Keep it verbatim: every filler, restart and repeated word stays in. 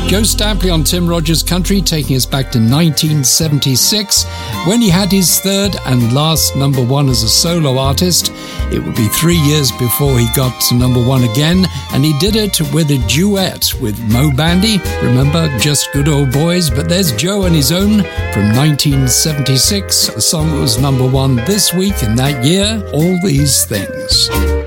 Joe Stampley on Tim Rogers Country, taking us back to nineteen seventy-six, when he had his third and last number one as a solo artist. It would be three years before he got to number one again, and he did it with a duet with Mo Bandy. Remember, Just Good Old Boys? But there's Joe and his own from nineteen seventy-six, a song that was number one this week in that year, All These Things.